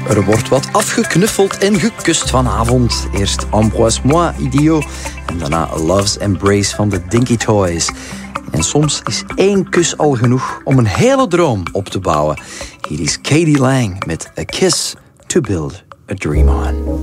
Er wordt wat afgeknuffeld en gekust vanavond. Eerst Embrasse-moi, idiot. En daarna Love's Embrace van de Dinky Toys. En soms is 1 kus al genoeg om een hele droom op te bouwen. Hier is Katie Lang met A Kiss to Build a Dream On.